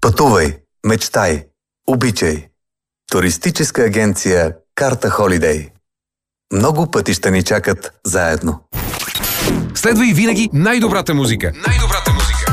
Пътувай, мечтай, обичай. Туристическа агенция Карта Холидей. Много пътища ни чакат заедно. Следвай винаги най-добрата музика.